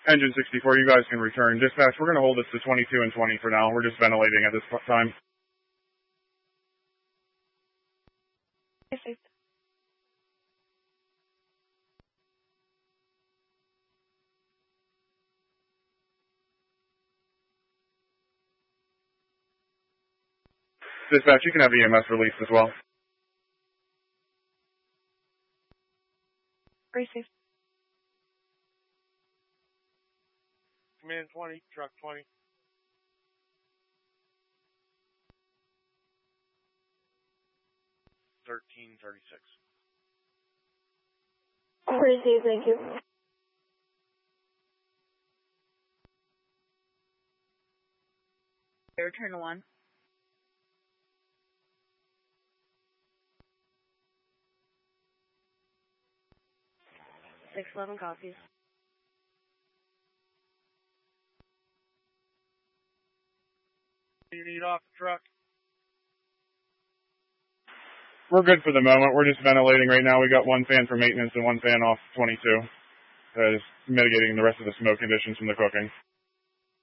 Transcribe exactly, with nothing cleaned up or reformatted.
Engine sixty-four, you guys can return. Dispatch, we're going to hold this to twenty-two and twenty for now. We're just ventilating at this time. Dispatch, you can have E M S released as well. Received. Command twenty, truck twenty. thirteen thirty-six. Received, thank you. Return to one. six eleven copies. You need off the truck? We're good for the moment. We're just ventilating right now. We got one fan for maintenance and one fan off twenty-two. That is mitigating the rest of the smoke conditions from the cooking.